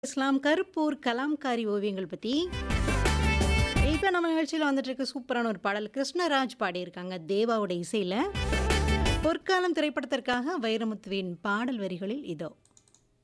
இஸ்லாம் கருப்பூர் கலாம்காரி ஓவியங்கள் பத்தி இப்ப நம்ம நிகழ்ச்சியில வந்துட்டு இருக்க சூப்பரான ஒரு பாடல் கிருஷ்ணராஜ் பாடியிருக்காங்க தேவாவோட இசையில. பொற்காலம் திரைப்படத்திற்காக வைரமுத்துவின் பாடல் வரிகளில் இதோ.